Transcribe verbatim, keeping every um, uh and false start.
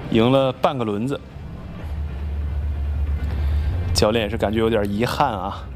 赢了半个轮子，教练也是感觉有点遗憾啊。